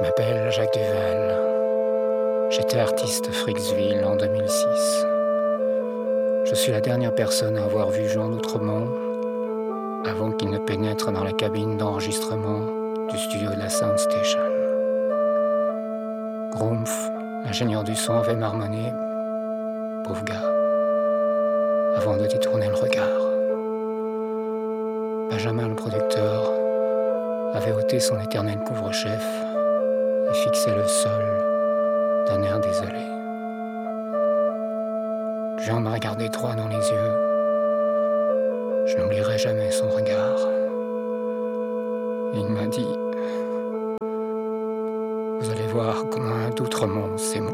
Je m'appelle Jacques Duval. J'étais artiste Fricksville en 2006. Je suis la dernière personne à avoir vu Jean Outremont avant qu'il ne pénètre dans la cabine d'enregistrement du studio de la Sound Station. Grumpf, l'ingénieur du son, avait marmonné « Pauvre gars », avant de détourner le regard. Benjamin, le producteur, avait ôté son éternel couvre-chef et fixé le sol d'un air désolé. Jean m'a regardé droit dans les yeux. Je n'oublierai jamais son regard. Et il m'a dit « Vous allez voir comment un d'Outremont sait mourir. »